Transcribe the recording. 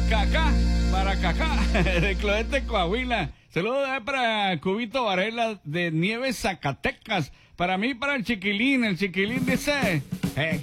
Cacá, para Cacá, de Cloete, Coahuila. Saludos para Cubito Varela de Nieves, Zacatecas. Para mí, para el chiquilín dice...